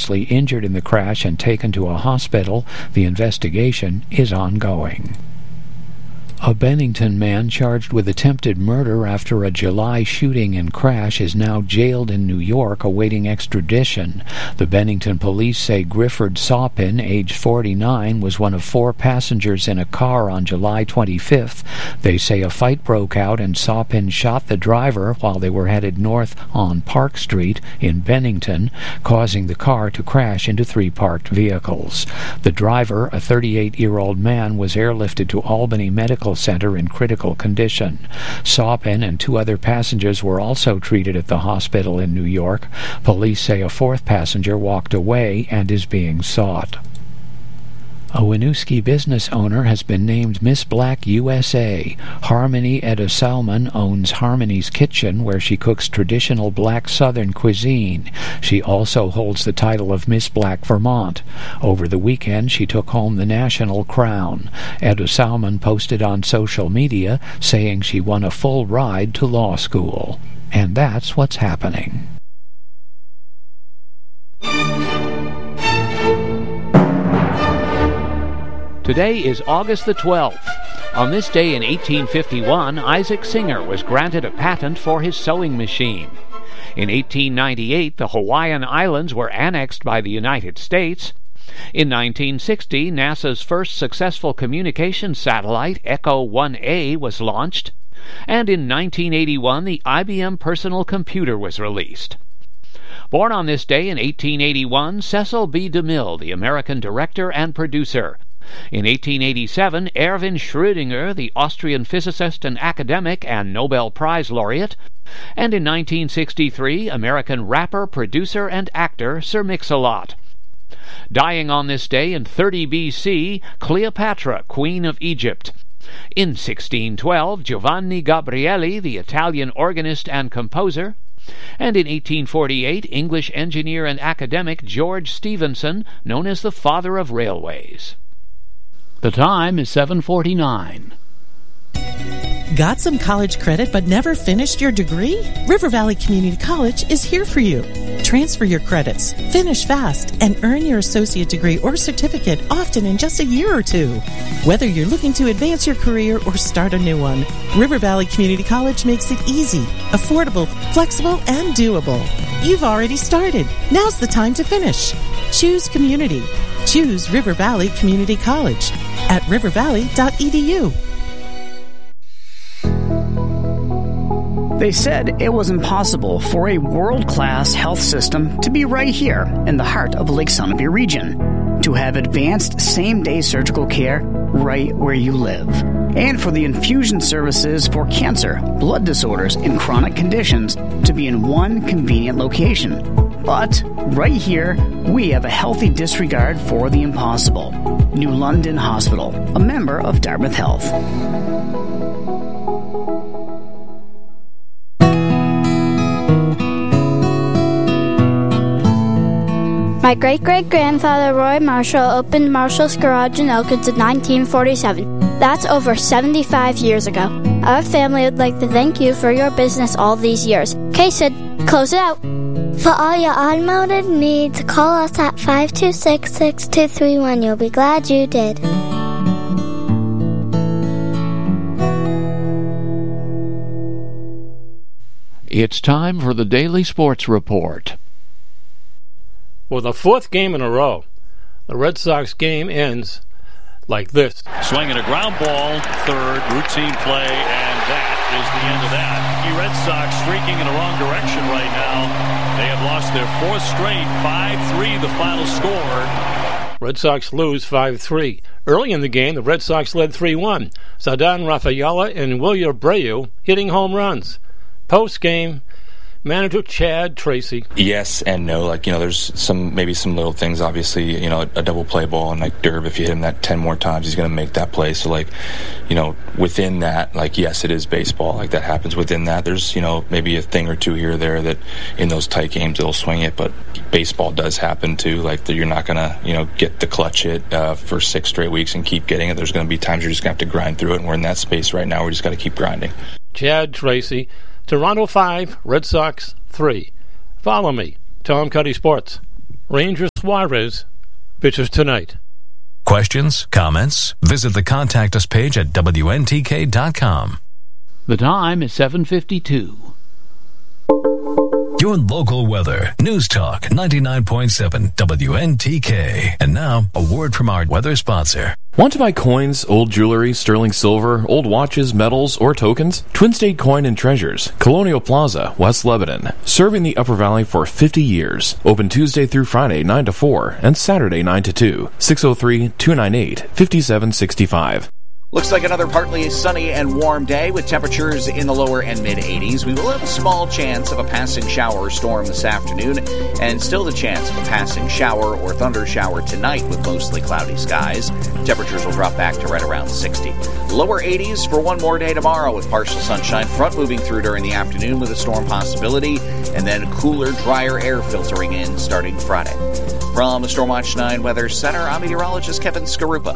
seriously injured in the crash and taken to a hospital. The investigation is ongoing. A Bennington man charged with attempted murder after a July shooting and crash is now jailed in New York awaiting extradition. The Bennington police say Grifford Saupin, aged 49, was one of 4 passengers in a car on July 25th. They say a fight broke out and Saupin shot the driver while they were headed north on Park Street in Bennington, causing the car to crash into 3 parked vehicles. The driver, a 38-year-old man, was airlifted to Albany Medical Center in critical condition. Saupin and 2 other passengers were also treated at the hospital in New York. Police say a 4th passenger walked away and is being sought. A Winooski business owner has been named Miss Black USA. Harmony Etta Salmon owns Harmony's Kitchen, where she cooks traditional black Southern cuisine. She also holds the title of Miss Black Vermont. Over the weekend, she took home the national crown. Etta Salmon posted on social media saying she won a full ride to law school. And that's what's happening. Today is August the 12th. On this day in 1851, Isaac Singer was granted a patent for his sewing machine. In 1898, the Hawaiian Islands were annexed by the United States. In 1960, NASA's first successful communications satellite, Echo 1A, was launched. And in 1981, the IBM personal computer was released. Born on this day in 1881, Cecil B. DeMille, the American director and producer. In 1887, Erwin Schrödinger, the Austrian physicist and academic and Nobel Prize laureate. And in 1963, American rapper, producer, and actor Sir Mix-a-Lot. Dying on this day in 30 B.C., Cleopatra, Queen of Egypt. In 1612, Giovanni Gabrieli, the Italian organist and composer. And in 1848, English engineer and academic George Stephenson, known as the father of railways. The time is 7:49. Got some college credit but never finished your degree? River Valley Community College is here for you. Transfer your credits, finish fast, and earn your associate degree or certificate often in just a year or 2. Whether you're looking to advance your career or start a new one, River Valley Community College makes it easy, affordable, flexible, and doable. You've already started. Now's the time to finish. Choose community. Choose River Valley Community College at rivervalley.edu. They said it was impossible for a world-class health system to be right here in the heart of Lake Sunapee region, to have advanced same-day surgical care right where you live, and for the infusion services for cancer, blood disorders, and chronic conditions to be in one convenient location. But right here, we have a healthy disregard for the impossible. New London Hospital, a member of Dartmouth Health. My great-great-grandfather Roy Marshall opened Marshall's Garage in Elkins in 1947. That's over 75 years ago. Our family would like to thank you for your business all these years. Okay, Sid, close it out. For all your automotive needs, call us at 526-6231. You'll be glad you did. It's time for the Daily Sports Report. For the 4th game in a row, the Red Sox game ends like this. Swinging a ground ball, third, routine play, and that is the end of that. The Red Sox streaking in the wrong direction right now. They have lost their 4th straight, 5-3 the final score. Red Sox lose 5-3. Early in the game, the Red Sox led 3-1. Ceddanne Rafaela and Wilyer Abreu hitting home runs. Post-game, manager Chad Tracy. Yes and no. There's maybe some little things. Obviously, a double play ball, and Derb, if you hit him that 10 more times, he's going to make that play. So, within that, yes, it is baseball. That happens within that. There's, maybe a thing or two here or there that in those tight games it'll swing it, but baseball does happen too. You're not going to, get the clutch hit for 6 straight weeks and keep getting it. There's going to be times you're just going to have to grind through it, and we're in that space right now. We just got to keep grinding. Chad Tracy. Toronto 5, Red Sox 3. Follow me, Tom Cuddy Sports, Rangers-Suarez pitches tonight. Questions? Comments? Visit the Contact Us page at WNTK.com. The time is 7:52. Your local weather. News Talk 99.7 WNTK. And now, a word from our weather sponsor. Want to buy coins, old jewelry, sterling silver, old watches, medals, or tokens? Twin State Coin and Treasures, Colonial Plaza, West Lebanon. Serving the Upper Valley for 50 years. Open Tuesday through Friday 9 to 4 and Saturday 9 to 2. 603-298-5765. Looks like another partly sunny and warm day with temperatures in the lower and mid-80s. We will have a small chance of a passing shower or storm this afternoon, and still the chance of a passing shower or thunder shower tonight with mostly cloudy skies. Temperatures will drop back to right around 60. Lower 80s for one more day tomorrow with partial sunshine, front moving through during the afternoon with a storm possibility, and then cooler, drier air filtering in starting Friday. From the Stormwatch 9 Weather Center, I'm meteorologist Kevin Skarupa.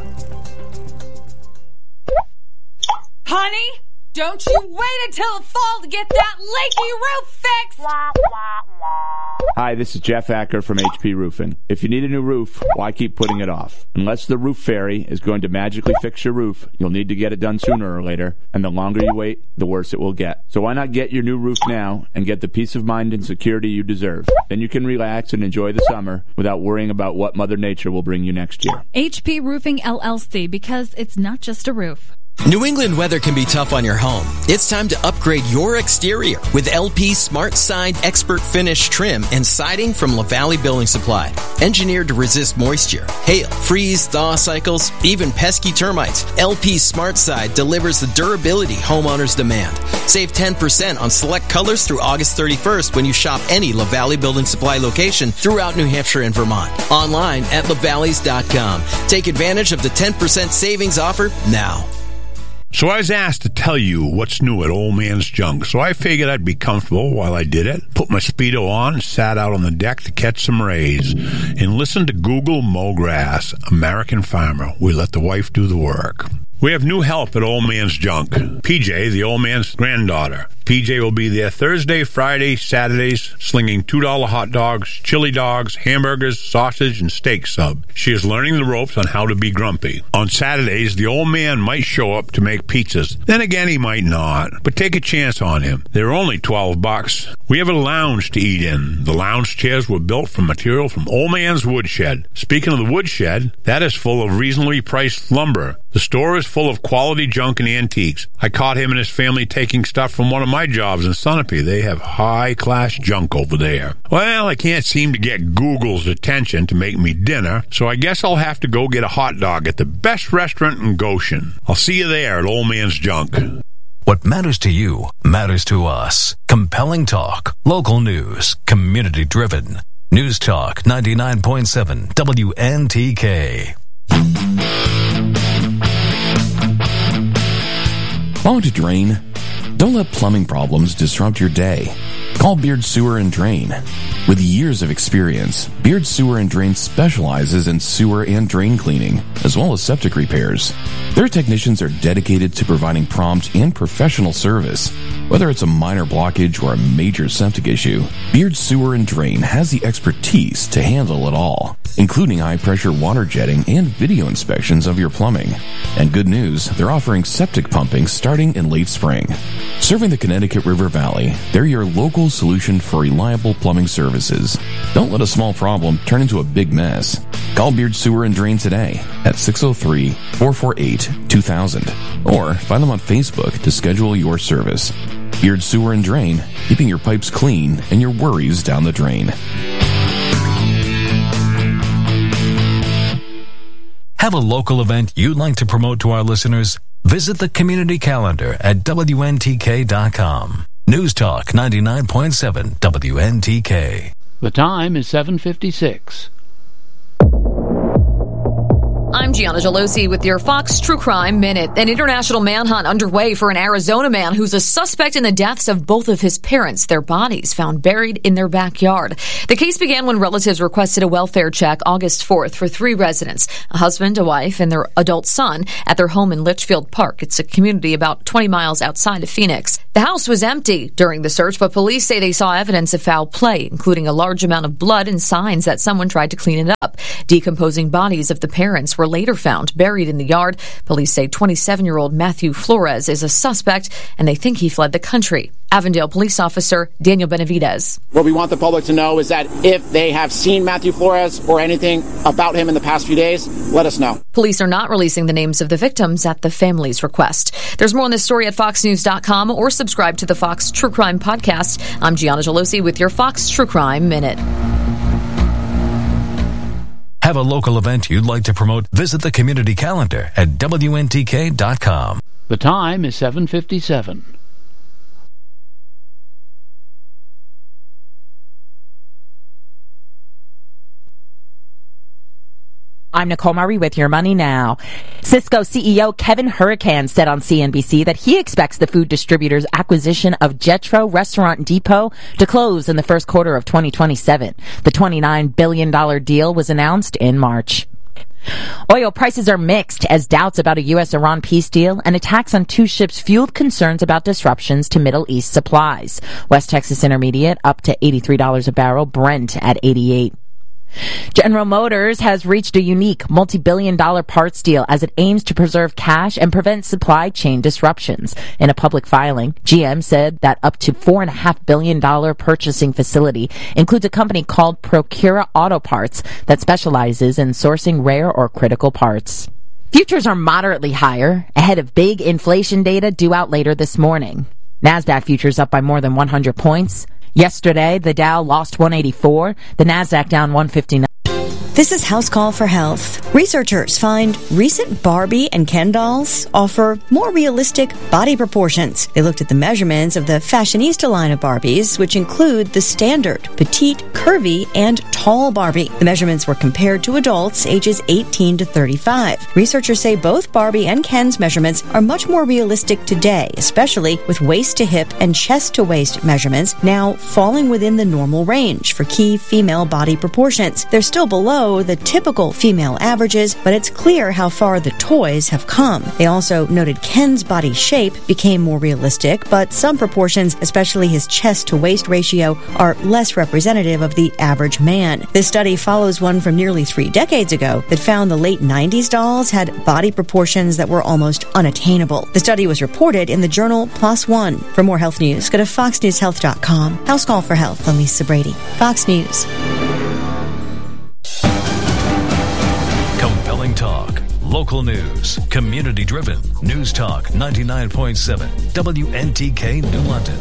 Honey, don't you wait until the fall to get that leaky roof fixed! Hi, this is Jeff Acker from HP Roofing. If you need a new roof, why keep putting it off? Unless the roof fairy is going to magically fix your roof, you'll need to get it done sooner or later, and the longer you wait, the worse it will get. So why not get your new roof now and get the peace of mind and security you deserve? Then you can relax and enjoy the summer without worrying about what Mother Nature will bring you next year. HP Roofing LLC, because it's not just a roof. New England weather can be tough on your home. It's time to upgrade your exterior with LP Smart Side Expert Finish trim and siding from LaValle Building Supply. Engineered to resist moisture, hail, freeze, thaw cycles, even pesky termites, LP Smart Side delivers the durability homeowners demand. Save 10% on select colors through August 31st when you shop any LaValle Building Supply location throughout New Hampshire and Vermont. Online at lavalleys.com. Take advantage of the 10% savings offer now. So I was asked to tell you what's new at Old Man's Junk, so I figured I'd be comfortable while I did it, put my Speedo on, and sat out on the deck to catch some rays, and listen to Google Mow Grass, American Farmer. We let the wife do the work. We have new help at Old Man's Junk. PJ, the old man's granddaughter. PJ will be there Thursday, Friday, Saturdays, slinging $2 hot dogs, chili dogs, hamburgers, sausage, and steak sub. She is learning the ropes on how to be grumpy. On Saturdays, the old man might show up to make pizzas. Then again, he might not. But take a chance on him. They're only $12. We have a lounge to eat in. The lounge chairs were built from material from Old Man's Woodshed. Speaking of the woodshed, that is full of reasonably priced lumber. The store is full of quality junk and antiques. I caught him and his family taking stuff from one of my jobs in Sunapee. They have high-class junk over there. Well, I can't seem to get Google's attention to make me dinner, so I guess I'll have to go get a hot dog at the best restaurant in Goshen. I'll see you there at Old Man's Junk. What matters to you matters to us. Compelling talk, local news, community-driven. News Talk 99.7 WNTK. Want to drain? Don't let plumbing problems disrupt your day. Call Beard Sewer and Drain. With years of experience, Beard Sewer and Drain specializes in sewer and drain cleaning, as well as septic repairs. Their technicians are dedicated to providing prompt and professional service. Whether it's a minor blockage or a major septic issue, Beard Sewer and Drain has the expertise to handle it all, including high-pressure water jetting and video inspections of your plumbing. And good news, they're offering septic pumping starting in late spring. Serving the Connecticut River Valley, they're your local solution for reliable plumbing services. Don't let a small problem turn into a big mess. Call Beard Sewer and Drain today at 603-448-2000 or find them on Facebook to schedule your service. Beard Sewer and Drain, keeping your pipes clean and your worries down the drain. Have a local event you'd like to promote to our listeners? Visit the community calendar at WNTK.com. News Talk 99.7 WNTK. The time is 7:56. I'm Gianna Gelosi with your Fox True Crime Minute. An international manhunt underway for an Arizona man who's a suspect in the deaths of both of his parents, their bodies found buried in their backyard. The case began when relatives requested a welfare check August 4th for 3 residents, a husband, a wife, and their adult son at their home in Litchfield Park. It's a community about 20 miles outside of Phoenix. The house was empty during the search, but police say they saw evidence of foul play, including a large amount of blood and signs that someone tried to clean it up. Decomposing bodies of the parents were later found buried in the yard. Police say 27-year-old Matthew Flores is a suspect, and they think he fled the country. Avondale police officer Daniel Benavidez. What we want the public to know is that if they have seen Matthew Flores or anything about him in the past few days, let us know. Police are not releasing the names of the victims at the family's request. There's more on this story at foxnews.com or subscribe to the Fox True Crime Podcast. I'm Gianna Gelosi with your Fox True Crime Minute. Have a local event you'd like to promote? Visit the community calendar at WNTK.com. The time is 7:57. I'm Nicole Murray with Your Money Now. Cisco CEO Kevin Hurricane said on CNBC that he expects the food distributor's acquisition of Jetro Restaurant Depot to close in the first quarter of 2027. The $29 billion deal was announced in March. Oil prices are mixed as doubts about a U.S.-Iran peace deal and attacks on 2 ships fueled concerns about disruptions to Middle East supplies. West Texas Intermediate up to $83 a barrel, Brent at $88. General Motors has reached a unique multi-billion-dollar parts deal as it aims to preserve cash and prevent supply chain disruptions. In a public filing, GM said that up to $4.5 billion purchasing facility includes a company called Procura Auto Parts that specializes in sourcing rare or critical parts. Futures are moderately higher ahead of big inflation data due out later this morning. NASDAQ futures up by more than 100 points. Yesterday, the Dow lost 184, the NASDAQ down 159. This is House Call for Health. Researchers find recent Barbie and Ken dolls offer more realistic body proportions. They looked at the measurements of the fashionista line of Barbies, which include the standard, petite, curvy, and tall Barbie. The measurements were compared to adults ages 18 to 35. Researchers say both Barbie and Ken's measurements are much more realistic today, especially with waist-to-hip and chest-to-waist measurements now falling within the normal range for key female body proportions. They're still below the typical female averages, but it's clear how far the toys have come. They also noted Ken's body shape became more realistic, but some proportions, especially his chest-to-waist ratio, are less representative of the average man. This study follows one from nearly 3 decades ago that found the late 90s dolls had body proportions that were almost unattainable. The study was reported in the journal PLOS ONE. For more health news, go to foxnewshealth.com. House Call for Health. I'm Lisa Brady. Fox News. Compelling talk, local news, community-driven. News Talk 99.7 WNTK New London.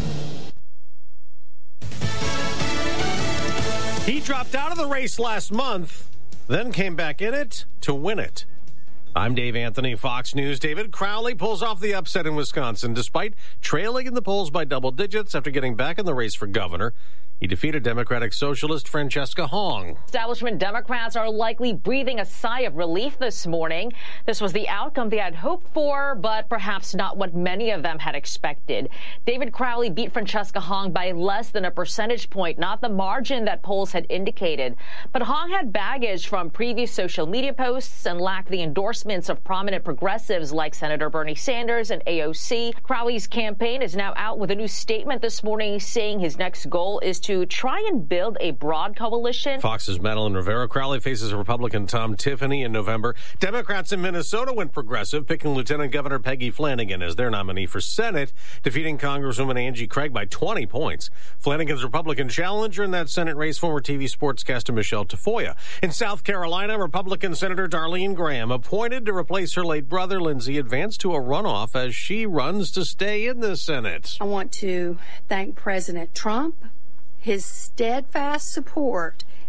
He dropped out of the race last month, then came back in it to win it. I'm Dave Anthony, Fox News. David Crowley pulls off the upset in Wisconsin despite trailing in the polls by double digits after getting back in the race for governor. He defeated Democratic Socialist Francesca Hong. Establishment Democrats are likely breathing a sigh of relief this morning. This was the outcome they had hoped for, but perhaps not what many of them had expected. David Crowley beat Francesca Hong by less than a percentage point, not the margin that polls had indicated. But Hong had baggage from previous social media posts and lacked the endorsements of prominent progressives like Senator Bernie Sanders and AOC. Crowley's campaign is now out with a new statement this morning saying his next goal is to try and build a broad coalition. Fox's Madeline Rivera. Crowley faces Republican Tom Tiffany in November. Democrats in Minnesota went progressive, picking Lieutenant Governor Peggy Flanagan as their nominee for Senate, defeating Congresswoman Angie Craig by 20 points. Flanagan's Republican challenger in that Senate race, former TV sportscaster Michelle Tafoya. In South Carolina, Republican Senator Darlene Graham, appointed to replace her late brother Lindsey, advanced to a runoff as she runs to stay in the Senate. I want to thank President Trump, his steadfast support,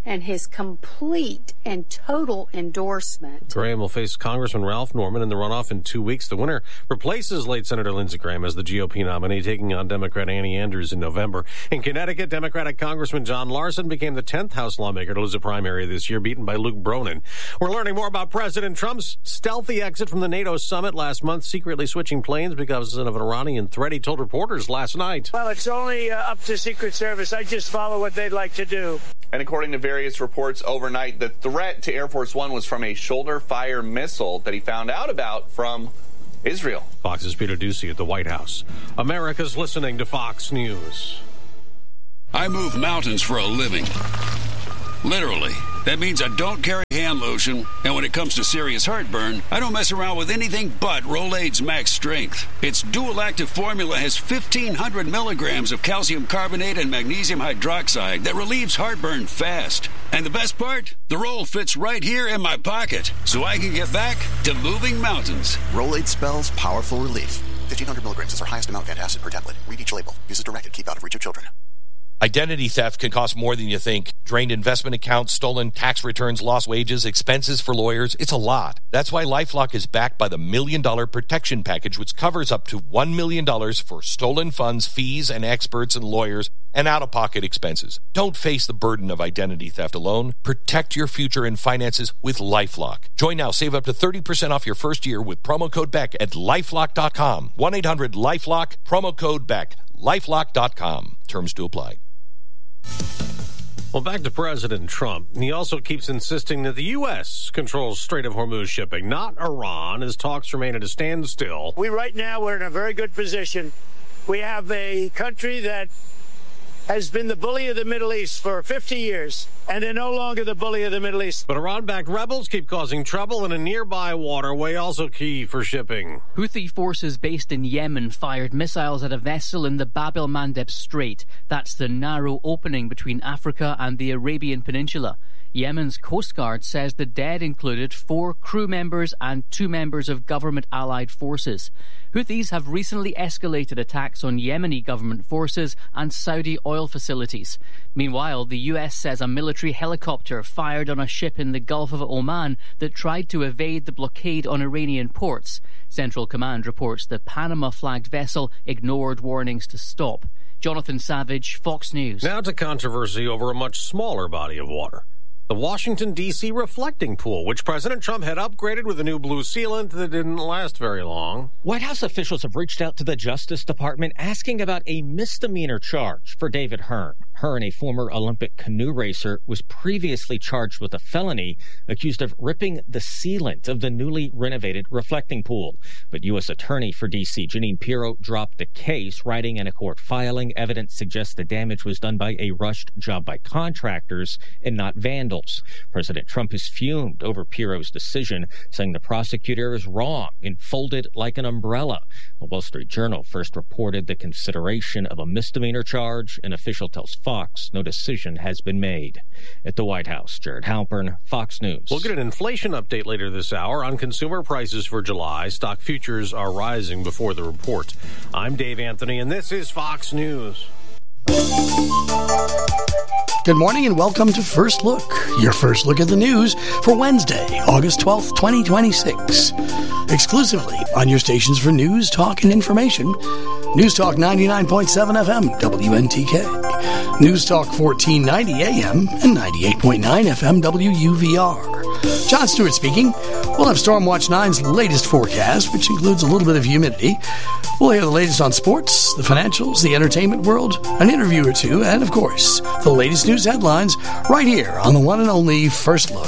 and his complete and total endorsement. Graham will face Congressman Ralph Norman in the runoff in 2 weeks. The winner replaces late Senator Lindsey Graham as the GOP nominee, taking on Democrat Annie Andrews in November. In Connecticut, Democratic Congressman John Larson became the 10th House lawmaker to lose a primary this year, beaten by Luke Bronin. We're learning more about President Trump's stealthy exit from the NATO summit last month, secretly switching planes because of an Iranian threat. He told reporters last night. Well, it's only up to Secret Service. I just follow what they'd like to do. And according to various reports overnight, the threat to Air Force One was from a shoulder-fire missile that he found out about from Israel. Fox's Peter Doocy at the White House. America's listening to Fox News. I move mountains for a living. Literally. That means I don't carry hand lotion, and when it comes to serious heartburn, I don't mess around with anything but Rolaids Max Strength. Its dual-active formula has 1,500 milligrams of calcium carbonate and magnesium hydroxide that relieves heartburn fast. And the best part? The roll fits right here in my pocket, so I can get back to moving mountains. Rolaids spells powerful relief. 1,500 milligrams is our highest amount of antacid per tablet. Read each label. Use as directed. Keep out of reach of children. Identity theft can cost more than you think. Drained investment accounts, stolen tax returns, lost wages, expenses for lawyers. It's a lot. That's why LifeLock is backed by the $1 Million Protection Package, which covers up to $1 million for stolen funds, fees, and experts and lawyers, and out-of-pocket expenses. Don't face the burden of identity theft alone. Protect your future and finances with LifeLock. Join now. Save up to 30% off your first year with promo code BECK at LifeLock.com. 1-800-LifeLock, promo code BECK. LifeLock.com. Terms to apply. Well, back to President Trump. He also keeps insisting that the U.S. controls Strait of Hormuz shipping, not Iran, as talks remain at a standstill. Right now, we're in a very good position. We have a country that has been the bully of the Middle East for 50 years, and they're no longer the bully of the Middle East. But Iran-backed rebels keep causing trouble in a nearby waterway, also key for shipping. Houthi forces based in Yemen fired missiles at a vessel in the Bab el-Mandeb Strait. That's the narrow opening between Africa and the Arabian Peninsula. Yemen's Coast Guard says the dead included 4 crew members and 2 members of government-allied forces. Houthis have recently escalated attacks on Yemeni government forces and Saudi oil facilities. Meanwhile, the U.S. says a military helicopter fired on a ship in the Gulf of Oman that tried to evade the blockade on Iranian ports. Central Command reports the Panama-flagged vessel ignored warnings to stop. Jonathan Savage, Fox News. Now to controversy over a much smaller body of water. The Washington, D.C. reflecting pool, which President Trump had upgraded with a new blue sealant that didn't last very long. White House officials have reached out to the Justice Department asking about a misdemeanor charge for David Hearn. Hearn, a former Olympic canoe racer, was previously charged with a felony accused of ripping the sealant of the newly renovated reflecting pool. But U.S. Attorney for D.C. Jeanine Pirro dropped the case, writing in a court filing. Evidence suggests the damage was done by a rushed job by contractors and not vandals. President Trump is fumed over Pirro's decision, saying the prosecutor is wrong and folded like an umbrella. The Wall Street Journal first reported the consideration of a misdemeanor charge. An official tells Fox no decision has been made. At the White House, Jared Halpern, Fox News. We'll get an inflation update later this hour on consumer prices for July. Stock futures are rising before the report. I'm Dave Anthony, and this is Fox News. Good morning and welcome to First Look, your first look at the news for Wednesday, August 12th, 2026. Exclusively on your stations for news, talk, and information. News Talk 99.7 FM, WNTK. News Talk 1490 AM and 98.9 FM, WUVR. John Stewart speaking. We'll have Stormwatch 9's latest forecast, which includes a little bit of humidity. We'll hear the latest on sports, the financials, the entertainment world, an interview or two, and, of course, the latest news headlines right here on the one and only First Look.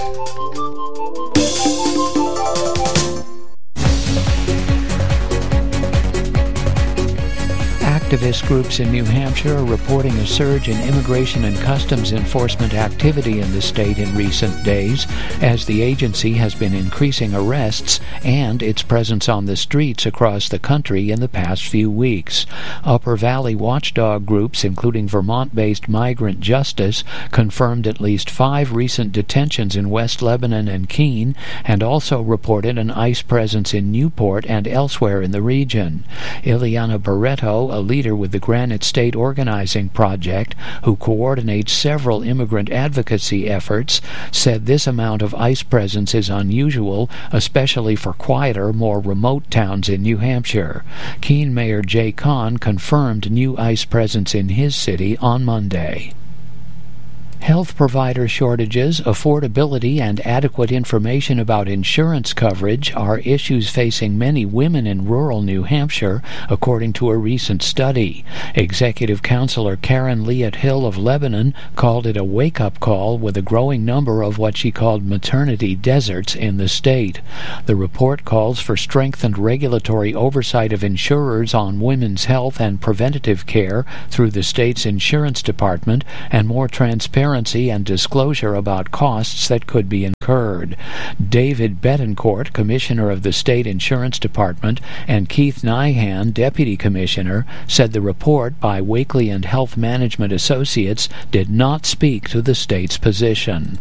Activist groups in New Hampshire are reporting a surge in immigration and customs enforcement activity in the state in recent days, as the agency has been increasing arrests and its presence on the streets across the country in the past few weeks. Upper Valley watchdog groups, including Vermont-based Migrant Justice, confirmed at least 5 recent detentions in West Lebanon and Keene, and also reported an ICE presence in Newport and elsewhere in the region. Ileana Barreto, a leader with the Granite State Organizing Project, who coordinates several immigrant advocacy efforts, said this amount of ICE presence is unusual, especially for quieter, more remote towns in New Hampshire. Keene Mayor Jay Kahn confirmed new ICE presence in his city on Monday. Health provider shortages, affordability, and adequate information about insurance coverage are issues facing many women in rural New Hampshire, according to a recent study. Executive Counselor Karen Liat Hill of Lebanon called it a wake-up call with a growing number of what she called maternity deserts in the state. The report calls for strengthened regulatory oversight of insurers on women's health and preventative care through the state's insurance department and more transparency and disclosure about costs that could be incurred. David Betancourt, Commissioner of the State Insurance Department, and Keith Nyhan, Deputy Commissioner, said the report by Wakely and Health Management Associates did not speak to the state's position.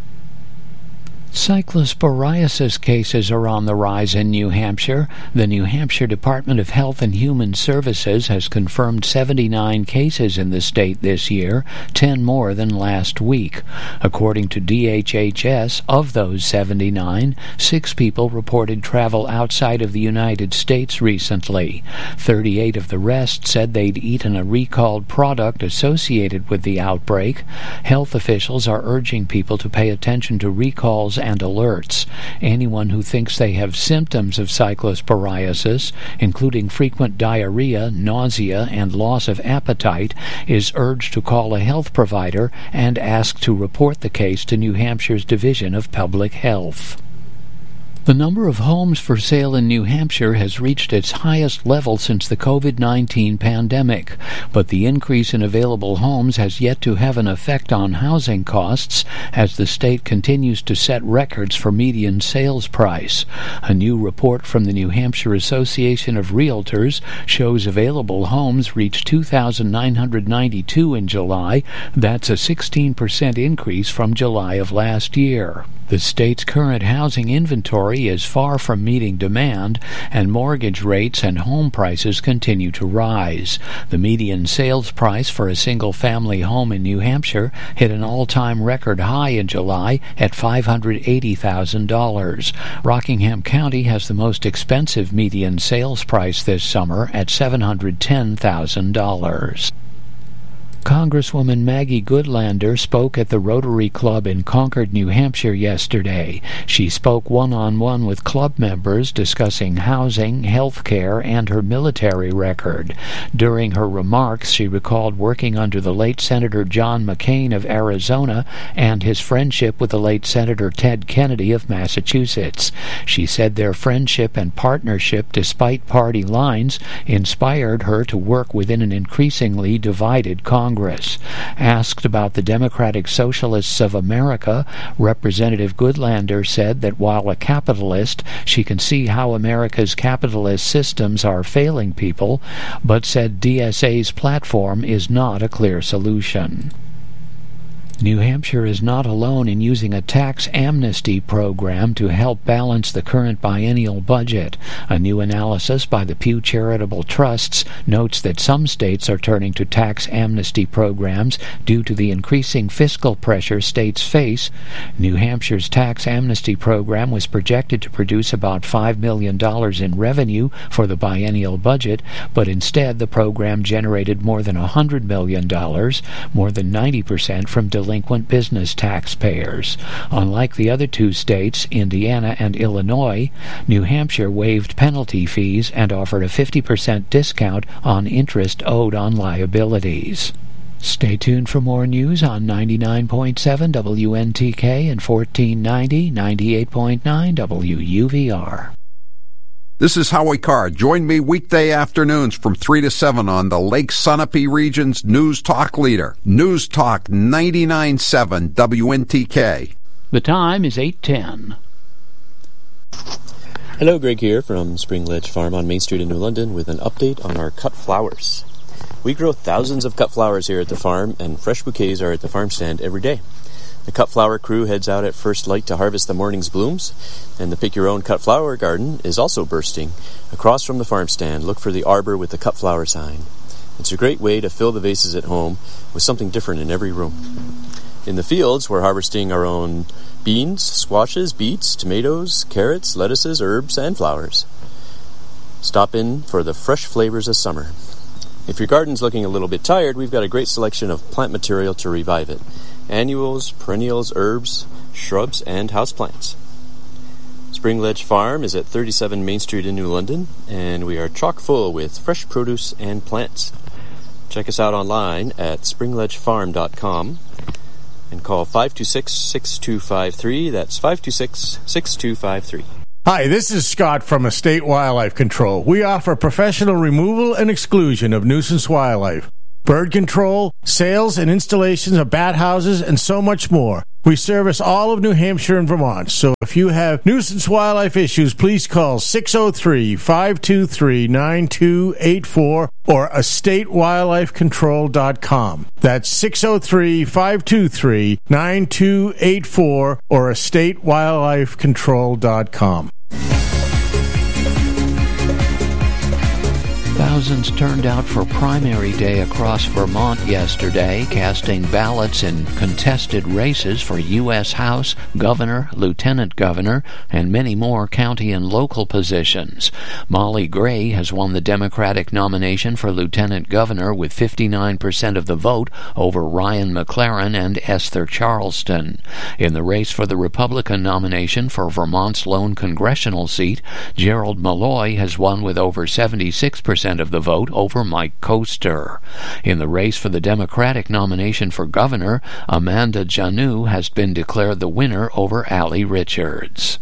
Cyclosporiasis cases are on the rise in New Hampshire. The New Hampshire Department of Health and Human Services has confirmed 79 cases in the state this year, 10 more than last week. According to DHHS, of those 79, 6 people reported travel outside of the United States recently. 38 of the rest said they'd eaten a recalled product associated with the outbreak. Health officials are urging people to pay attention to recalls and alerts. Anyone who thinks they have symptoms of cyclosporiasis, including frequent diarrhea, nausea, and loss of appetite, is urged to call a health provider and ask to report the case to New Hampshire's Division of Public Health. The number of homes for sale in New Hampshire has reached its highest level since the COVID-19 pandemic, but the increase in available homes has yet to have an effect on housing costs as the state continues to set records for median sales price. A new report from the New Hampshire Association of Realtors shows available homes reached 2,992 in July. That's a 16% increase from July of last year. The state's current housing inventory is far from meeting demand, and mortgage rates and home prices continue to rise. The median sales price for a single-family home in New Hampshire hit an all-time record high in July at $580,000. Rockingham County has the most expensive median sales price this summer at $710,000. Congresswoman Maggie Goodlander spoke at the Rotary Club in Concord, New Hampshire yesterday. She spoke one-on-one with club members discussing housing, health care, and her military record. During her remarks, she recalled working under the late Senator John McCain of Arizona and his friendship with the late Senator Ted Kennedy of Massachusetts. She said their friendship and partnership, despite party lines, inspired her to work within an increasingly divided Congress. Asked about the Democratic Socialists of America, Representative Goodlander said that while a capitalist, she can see how America's capitalist systems are failing people, but said DSA's platform is not a clear solution. New Hampshire is not alone in using a tax amnesty program to help balance the current biennial budget. A new analysis by the Pew Charitable Trusts notes that some states are turning to tax amnesty programs due to the increasing fiscal pressure states face. New Hampshire's tax amnesty program was projected to produce about $5 million in revenue for the biennial budget, but instead the program generated more than $100 million, more than 90% from delinquent business taxpayers. Unlike the other two states, Indiana and Illinois, New Hampshire waived penalty fees and offered a 50% discount on interest owed on liabilities. Stay tuned for more news on 99.7 WNTK and 1490, 98.9 WUVR. This is Howie Carr. Join me weekday afternoons from 3 to 7 on the Lake Sunapee region's News Talk leader, News Talk 99.7 WNTK. The time is 8:10. Hello, Greg here from Spring Ledge Farm on Main Street in New London with an update on our cut flowers. We grow thousands of cut flowers here at the farm, and fresh bouquets are at the farm stand every day. The cut flower crew heads out at first light to harvest the morning's blooms, and the Pick Your Own Cut Flower Garden is also bursting. Across from the farm stand, look for the arbor with the cut flower sign. It's a great way to fill the vases at home with something different in every room. In the fields, we're harvesting our own beans, squashes, beets, tomatoes, carrots, lettuces, herbs, and flowers. Stop in for the fresh flavors of summer. If your garden's looking a little bit tired, we've got a great selection of plant material to revive it. Annuals, perennials, herbs, shrubs, and houseplants. Spring Ledge Farm is at 37 Main Street in New London, and we are chock full with fresh produce and plants. Check us out online at springledgefarm.com and call 526-6253. That's 526-6253. Hi, this is Scott from Estate Wildlife Control. We offer professional removal and exclusion of nuisance wildlife, bird control, sales and installations of bat houses, and so much more. We service all of New Hampshire and Vermont, so if you have nuisance wildlife issues, please call 603-523-9284 or estatewildlifecontrol.com. That's 603-523-9284 or estatewildlifecontrol.com. Thousands turned out for primary day across Vermont yesterday, casting ballots in contested races for U.S. House, Governor, Lieutenant Governor, and many more county and local positions. Molly Gray has won the Democratic nomination for Lieutenant Governor with 59% of the vote over Ryan McLaren and Esther Charleston. In the race for the Republican nomination for Vermont's lone congressional seat, Gerald Malloy has won with over 76% of the vote over Mike Koester. In the race for the Democratic nomination for governor, Amanda Janu has been declared the winner over Allie Richards.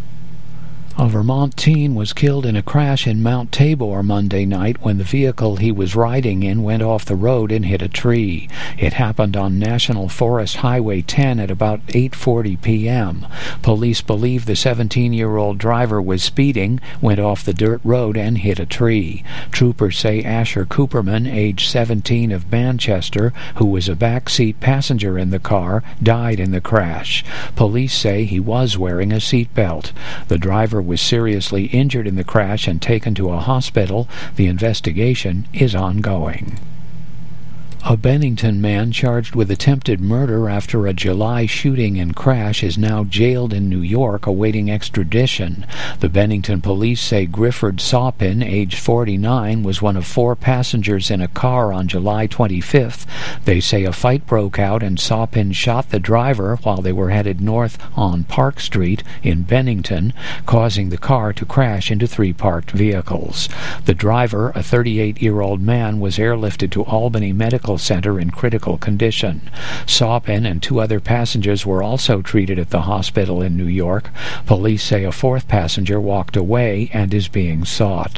A Vermont teen was killed in a crash in Mount Tabor Monday night when the vehicle he was riding in went off the road and hit a tree. It happened on National Forest Highway 10 at about 8:40 p.m. Police believe the 17-year-old driver was speeding, went off the dirt road, and hit a tree. Troopers say Asher Cooperman, age 17, of Manchester, who was a backseat passenger in the car, died in the crash. Police say he was wearing a seatbelt. The driver was seriously injured in the crash and taken to a hospital. The investigation is ongoing. A Bennington man charged with attempted murder after a July shooting and crash is now jailed in New York awaiting extradition. The Bennington police say Grifford Saupin, age 49, was one of 4 passengers in a car on July 25th. They say a fight broke out and Saupin shot the driver while they were headed north on Park Street in Bennington, causing the car to crash into 3 parked vehicles. The driver, a 38-year-old man, was airlifted to Albany Medical Center in critical condition. Saupin and 2 other passengers were also treated at the hospital in New York. Police say a 4th passenger walked away and is being sought.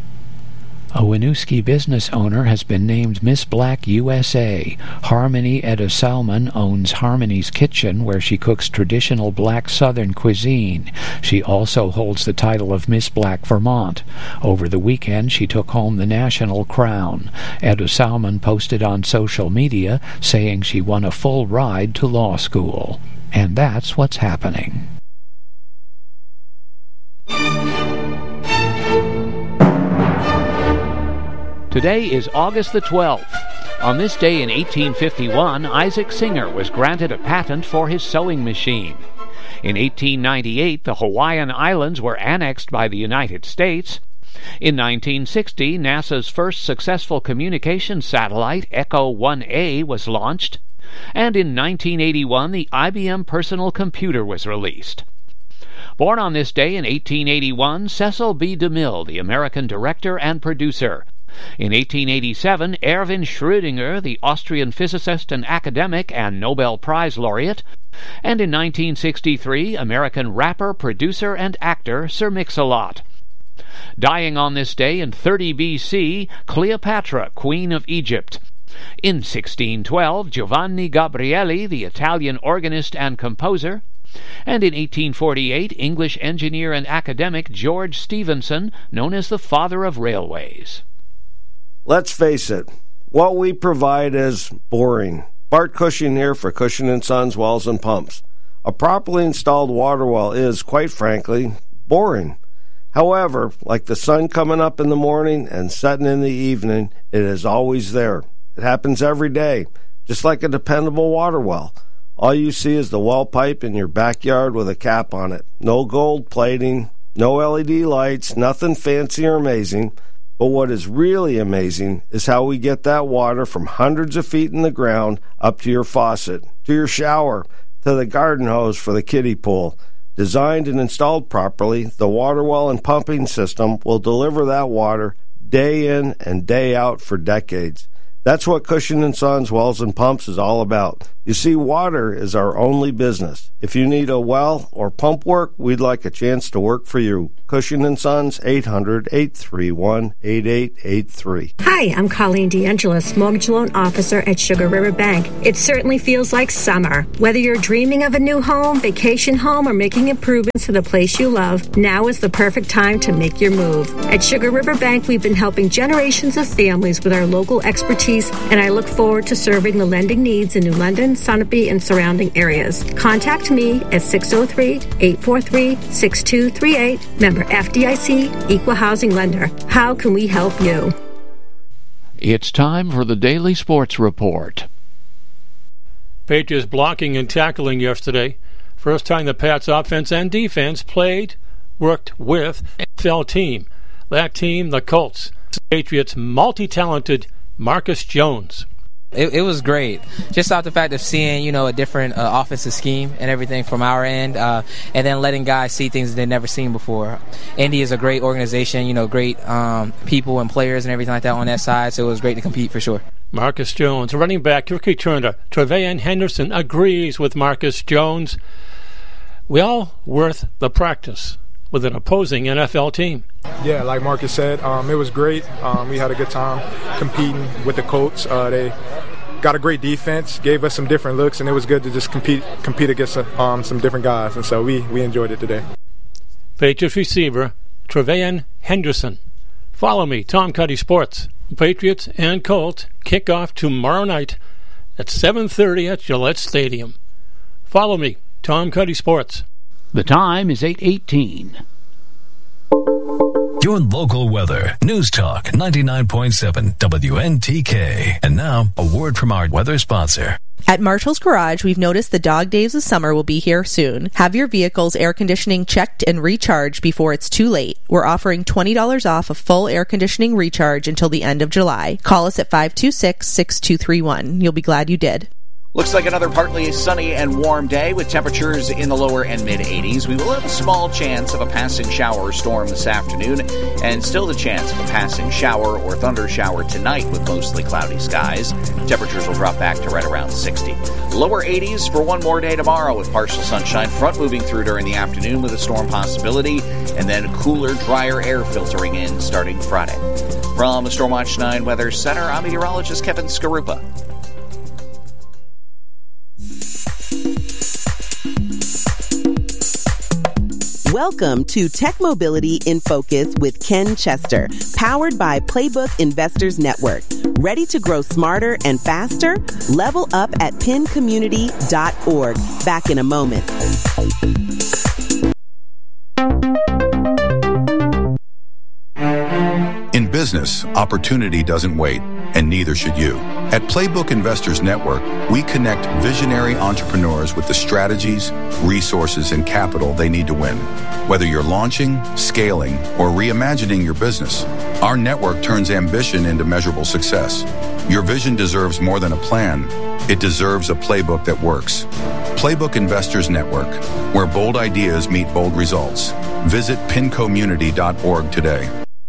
A Winooski business owner has been named Miss Black USA. Harmony Etta Salmon owns Harmony's Kitchen, where she cooks traditional black Southern cuisine. She also holds the title of Miss Black Vermont. Over the weekend, she took home the national crown. Etta Salmon posted on social media saying she won a full ride to law school. And that's what's happening. Today is August the 12th. On this day in 1851, Isaac Singer was granted a patent for his sewing machine. In 1898, the Hawaiian Islands were annexed by the United States. In 1960, NASA's first successful communications satellite, Echo 1A, was launched. And in 1981, the IBM personal computer was released. Born on this day in 1881, Cecil B. DeMille, the American director and producer. In 1887, Erwin Schrödinger, the Austrian physicist and academic and Nobel Prize laureate. And in 1963, American rapper, producer, and actor Sir Mix-a-Lot. Dying on this day in 30 B.C., Cleopatra, Queen of Egypt. In 1612, Giovanni Gabrieli, the Italian organist and composer. And in 1848, English engineer and academic George Stephenson, known as the father of railways. Let's face it, what we provide is boring. Bart Cushing here for Cushing & Sons Wells and Pumps. A properly installed water well is, quite frankly, boring. However, like the sun coming up in the morning and setting in the evening, it is always there. It happens every day, just like a dependable water well. All you see is the well pipe in your backyard with a cap on it. No gold plating, no LED lights, nothing fancy or amazing. But what is really amazing is how we get that water from hundreds of feet in the ground up to your faucet, to your shower, to the garden hose for the kiddie pool. Designed and installed properly, the water well and pumping system will deliver that water day in and day out for decades. That's what Cushing & Sons Wells and Pumps is all about. You see, water is our only business. If you need a well or pump work, we'd like a chance to work for you. Cushing & Sons, 800-831-8883. Hi, I'm Colleen DeAngelis, Mortgage Loan Officer at Sugar River Bank. It certainly feels like summer. Whether you're dreaming of a new home, vacation home, or making improvements to the place you love, now is the perfect time to make your move. At Sugar River Bank, we've been helping generations of families with our local expertise, and I look forward to serving the lending needs in New London, Sunapee, and surrounding areas. Contact me at 603-843-6238. Member FDIC, Equal Housing Lender. How can we help you? It's time for the Daily Sports Report. Patriots blocking and tackling yesterday. First time the Pats offense and defense worked with NFL team. That team, the Colts. Patriots multi-talented Marcus Jones. It was great. Just off the fact of seeing, a different offensive scheme and everything from our end, and then letting guys see things they've never seen before. Indy is a great organization, great people and players and everything like that on that side, so it was great to compete for sure. Marcus Jones, running back, rookie turner, Trevayon Henderson agrees with Marcus Jones. Well worth the practice with an opposing NFL team. Yeah, like Marcus said, it was great. We had a good time competing with the Colts. They got a great defense, gave us some different looks, and it was good to just compete against some different guys, and so we enjoyed it today. Patriots receiver Trevayon Henderson. Follow me, Tom Cuddy Sports. Patriots and Colts kick off tomorrow night at 7:30 at Gillette Stadium. Follow me, Tom Cuddy Sports. The time is 8:18. Your local weather. News Talk 99.7 WNTK. And now, a word from our weather sponsor. At Marshall's Garage, we've noticed the dog days of summer will be here soon. Have your vehicle's air conditioning checked and recharged before it's too late. We're offering $20 off a full air conditioning recharge until the end of July. Call us at 526-6231. You'll be glad you did. Looks like another partly sunny and warm day with temperatures in the lower and mid-80s. We will have a small chance of a passing shower or storm this afternoon, and still the chance of a passing shower or thunder shower tonight with mostly cloudy skies. Temperatures will drop back to right around 60. Lower 80s for one more day tomorrow with partial sunshine, front moving through during the afternoon with a storm possibility, and then cooler, drier air filtering in starting Friday. From the Stormwatch 9 Weather Center, I'm meteorologist Kevin Skarupa. Welcome to Tech Mobility in Focus with Ken Chester, powered by Playbook Investors Network. Ready to grow smarter and faster? Level up at pincommunity.org. Back in a moment. In business, opportunity doesn't wait, and neither should you. At Playbook Investors Network, we connect visionary entrepreneurs with the strategies, resources, and capital they need to win. Whether you're launching, scaling, or reimagining your business, our network turns ambition into measurable success. Your vision deserves more than a plan. It deserves a playbook that works. Playbook Investors Network, where bold ideas meet bold results. Visit pincommunity.org today.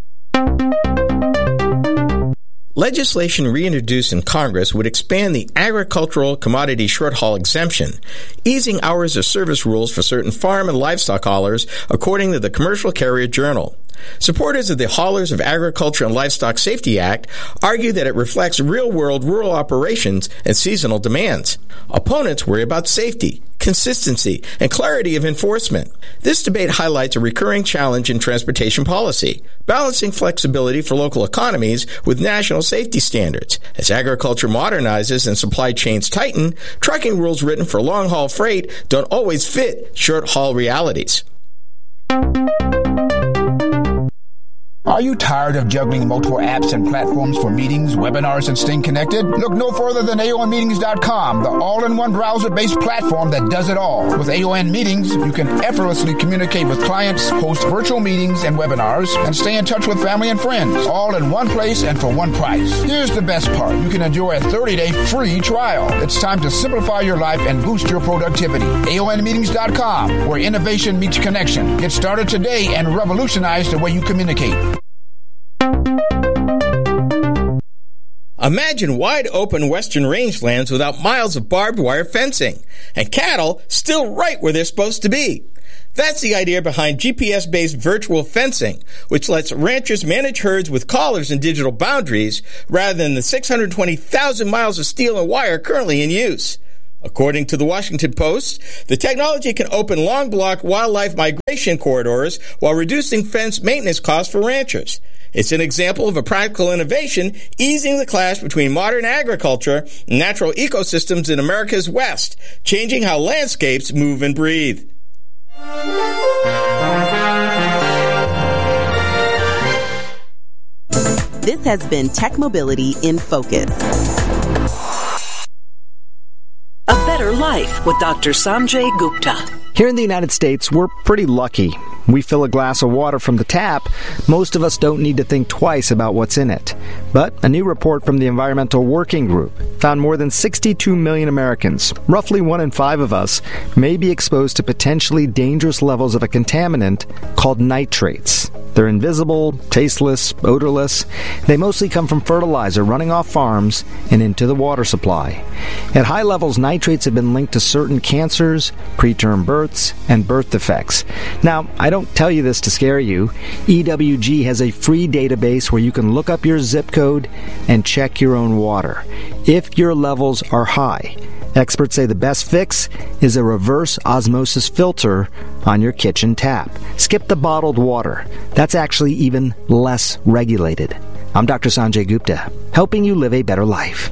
Legislation reintroduced in Congress would expand the agricultural commodity short haul exemption, easing hours of service rules for certain farm and livestock haulers, according to the Commercial Carrier Journal. Supporters of the Haulers of Agriculture and Livestock Safety Act argue that it reflects real-world rural operations and seasonal demands. Opponents worry about safety, consistency, and clarity of enforcement. This debate highlights a recurring challenge in transportation policy, balancing flexibility for local economies with national safety standards. As agriculture modernizes and supply chains tighten, trucking rules written for long-haul freight don't always fit short-haul realities. Are you tired of juggling multiple apps and platforms for meetings, webinars, and staying connected? Look no further than AONmeetings.com, the all-in-one browser-based platform that does it all. With AON Meetings, you can effortlessly communicate with clients, host virtual meetings and webinars, and stay in touch with family and friends, all in one place and for one price. Here's the best part. You can enjoy a 30-day free trial. It's time to simplify your life and boost your productivity. AONmeetings.com, where innovation meets connection. Get started today and revolutionize the way you communicate. Imagine wide-open western rangelands without miles of barbed wire fencing, and cattle still right where they're supposed to be. That's the idea behind GPS-based virtual fencing, which lets ranchers manage herds with collars and digital boundaries rather than the 620,000 miles of steel and wire currently in use. According to the Washington Post, the technology can open long-block wildlife migration corridors while reducing fence maintenance costs for ranchers. It's an example of a practical innovation easing the clash between modern agriculture and natural ecosystems in America's West, changing how landscapes move and breathe. This has been Tech Mobility in Focus. A better life with Dr. Sanjay Gupta. Here in the United States, we're pretty lucky. We fill a glass of water from the tap. Most of us don't need to think twice about what's in it. But a new report from the Environmental Working Group found more than 62 million Americans, roughly 1 in 5 of us, may be exposed to potentially dangerous levels of a contaminant called nitrates. They're invisible, tasteless, odorless. They mostly come from fertilizer running off farms and into the water supply. At high levels, nitrates have been linked to certain cancers, preterm births, and birth defects. Now, I don't tell you this to scare you. EWG has a free database where you can look up your zip code and check your own water. If your levels are high, experts say the best fix is a reverse osmosis filter on your kitchen tap. Skip the bottled water. That's actually even less regulated. I'm Dr. Sanjay Gupta, helping you live a better life.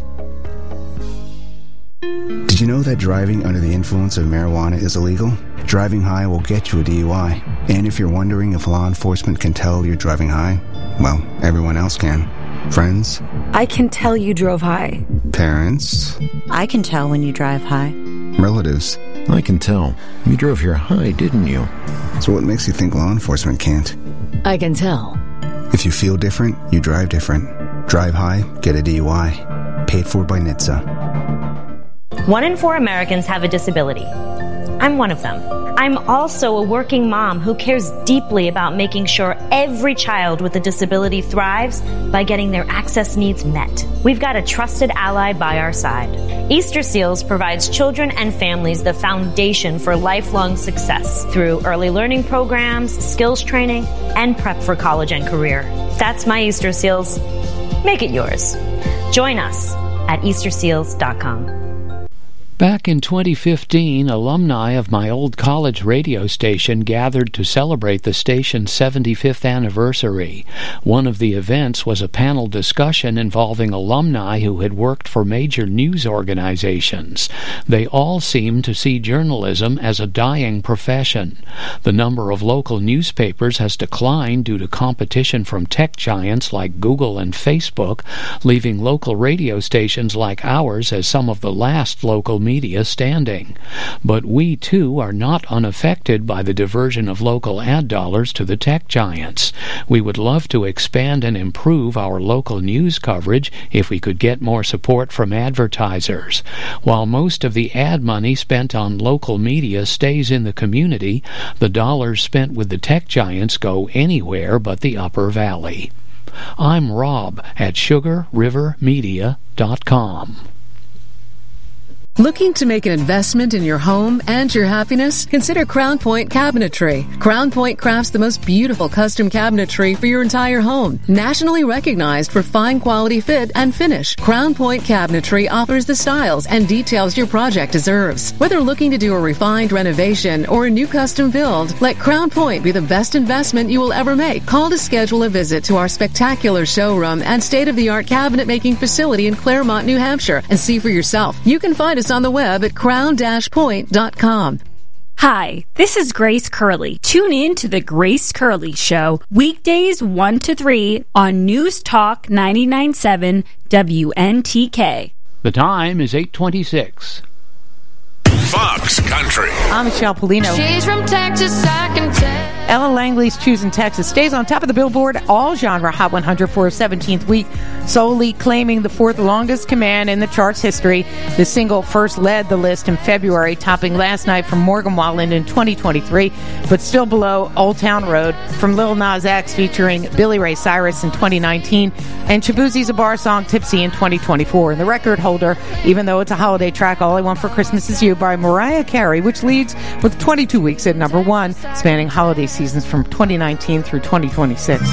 Did you know that driving under the influence of marijuana is illegal? Driving high will get you a DUI. And if you're wondering if law enforcement can tell you're driving high, well, everyone else can. Friends? I can tell you drove high. Parents? I can tell when you drive high. Relatives? I can tell. You drove here high, didn't you? So what makes you think law enforcement can't? I can tell. If you feel different, you drive different. Drive high, get a DUI. Paid for by NHTSA. 1 in 4 Americans have a disability. I'm one of them. I'm also a working mom who cares deeply about making sure every child with a disability thrives by getting their access needs met. We've got a trusted ally by our side. Easter Seals provides children and families the foundation for lifelong success through early learning programs, skills training, and prep for college and career. That's my Easter Seals. Make it yours. Join us at easterseals.com. Back in 2015, alumni of my old college radio station gathered to celebrate the station's 75th anniversary. One of the events was a panel discussion involving alumni who had worked for major news organizations. They all seemed to see journalism as a dying profession. The number of local newspapers has declined due to competition from tech giants like Google and Facebook, leaving local radio stations like ours as some of the last local media standing. But we, too, are not unaffected by the diversion of local ad dollars to the tech giants. We would love to expand and improve our local news coverage if we could get more support from advertisers. While most of the ad money spent on local media stays in the community, the dollars spent with the tech giants go anywhere but the Upper Valley. I'm Rob at SugarRiverMedia.com. Looking to make an investment in your home and your happiness? Consider Crown Point Cabinetry. Crown Point crafts the most beautiful custom cabinetry for your entire home. Nationally recognized for fine quality fit and finish, Crown Point Cabinetry offers the styles and details your project deserves. Whether looking to do a refined renovation or a new custom build, let Crown Point be the best investment you will ever make. Call to schedule a visit to our spectacular showroom and state-of-the-art cabinet making facility in Claremont, New Hampshire, and see for yourself. You can find us on the web at crown-point.com. Hi, this is Grace Curley. Tune in to The Grace Curley Show, weekdays 1 to 3 on News Talk 99.7 WNTK. The time is 8:26. Fox Country. I'm Michelle Polino. She's from Texas, I can tell. Ella Langley's Choosing Texas stays on top of the Billboard All-Genre Hot 100 for a 17th week, solely claiming the fourth longest command in the chart's history. The single first led the list in February, topping Last Night from Morgan Wallen in 2023, but still below Old Town Road from Lil Nas X featuring Billy Ray Cyrus in 2019 and Shabuzi Zabar song Tipsy in 2024. And the record holder, even though it's a holiday track, All I Want for Christmas Is You by Mariah Carey, which leads with 22 weeks at number one, spanning holiday seasons from 2019 through 2026.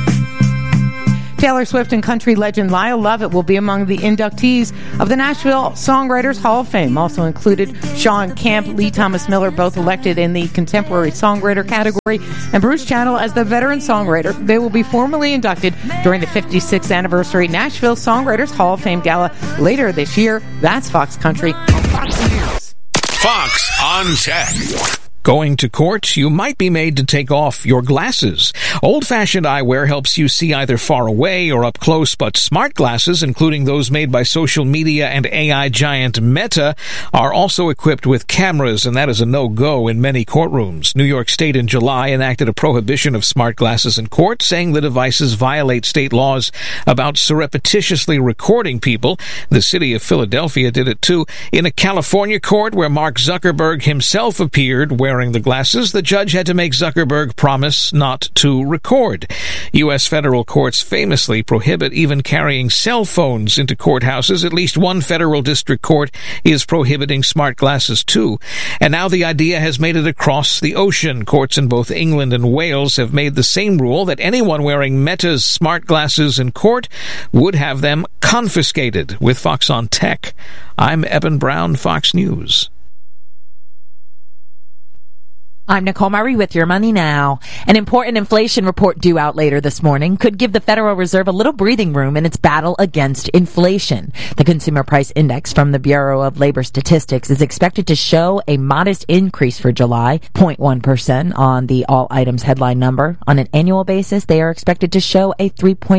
Taylor Swift and country legend Lyle Lovett will be among the inductees of the Nashville Songwriters Hall of Fame. Also included Sean Camp, Lee Thomas Miller, both elected in the Contemporary Songwriter category, and Bruce Channel as the Veteran Songwriter. They will be formally inducted during the 56th anniversary Nashville Songwriters Hall of Fame Gala later this year. That's Fox Country on Fox News. Fox on Tech. Going to court, you might be made to take off your glasses. Old-fashioned eyewear helps you see either far away or up close, but smart glasses, including those made by social media and AI giant Meta, are also equipped with cameras, and that is a no-go in many courtrooms. New York State in July enacted a prohibition of smart glasses in court, saying the devices violate state laws about surreptitiously recording people. The city of Philadelphia did it too. In a California court where Mark Zuckerberg himself appeared wearing the glasses, the judge had to make Zuckerberg promise not to record. U.S. federal courts famously prohibit even carrying cell phones into courthouses. At least one federal district court is prohibiting smart glasses too. And now the idea has made it across the ocean. Courts in both England and Wales have made the same rule that anyone wearing Meta's smart glasses in court would have them confiscated. With Fox on Tech, I'm Eben Brown, Fox News. I'm Nicole Murray with Your Money Now. An important inflation report due out later this morning could give the Federal Reserve a little breathing room in its battle against inflation. The Consumer Price Index from the Bureau of Labor Statistics is expected to show a modest increase for July, 0.1% on the all items headline number. On an annual basis, they are expected to show a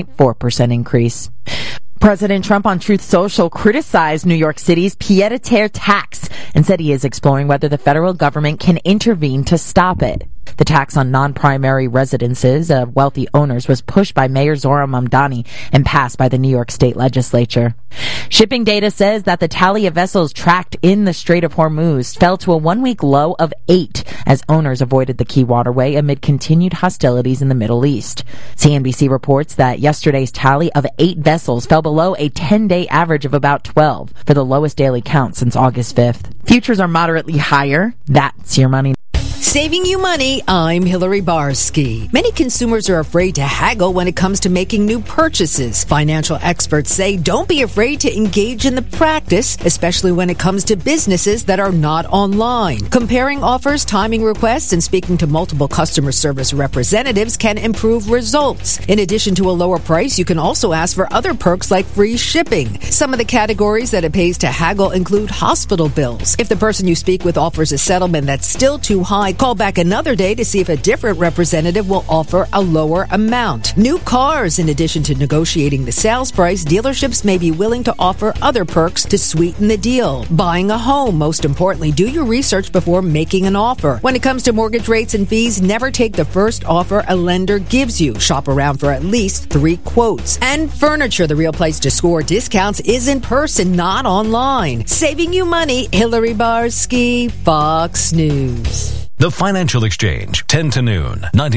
3.4% increase. President Trump on Truth Social criticized New York City's pied-à-terre tax and said he is exploring whether the federal government can intervene to stop it. The tax on non-primary residences of wealthy owners was pushed by Mayor Zohran Mamdani and passed by the New York State Legislature. Shipping data says that the tally of vessels tracked in the Strait of Hormuz fell to a one-week low of 8 as owners avoided the key waterway amid continued hostilities in the Middle East. CNBC reports that yesterday's tally of 8 vessels fell below a 10-day average of about 12 for the lowest daily count since August 5th. Futures are moderately higher. That's Your Money. Saving you money, I'm Hillary Barsky. Many consumers are afraid to haggle when it comes to making new purchases. Financial experts say don't be afraid to engage in the practice, especially when it comes to businesses that are not online. Comparing offers, timing requests, and speaking to multiple customer service representatives can improve results. In addition to a lower price, you can also ask for other perks like free shipping. Some of the categories that it pays to haggle include hospital bills. If the person you speak with offers a settlement that's still too high, call back another day to see if a different representative will offer a lower amount. New cars, in addition to negotiating the sales price, dealerships may be willing to offer other perks to sweeten the deal. Buying a home, most importantly, do your research before making an offer. When it comes to mortgage rates and fees, never take the first offer a lender gives you. Shop around for at least 3 quotes. And furniture, the real place to score discounts is in person, not online. Saving you money, Hillary Barsky, Fox News. The Financial Exchange, 10 to noon,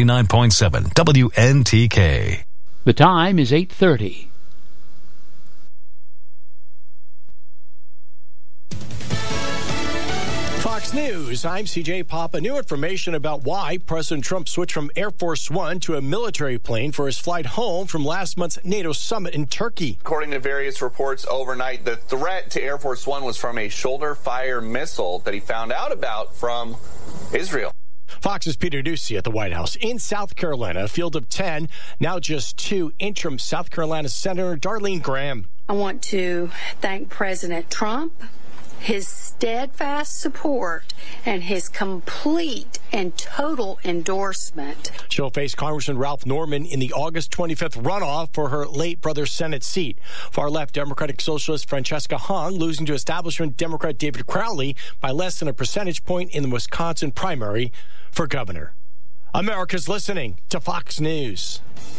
99.7 WNTK. The time is 8:30. Fox News, I'm CJ Papa. New information about why President Trump switched from Air Force One to a military plane for his flight home from last month's NATO summit in Turkey. According to various reports overnight, the threat to Air Force One was from a shoulder-fire missile that he found out about from Israel. Fox's Peter Doocy at the White House. In South Carolina, a field of 10, now just 2, interim South Carolina Senator Darlene Graham. I want to thank President Trump, his steadfast support, and his complete and total endorsement. She'll face Congressman Ralph Norman in the August 25th runoff for her late brother's Senate seat. Far-left Democratic Socialist Francesca Hung losing to establishment Democrat David Crowley by less than a percentage point in the Wisconsin primary for governor. America's listening to Fox News.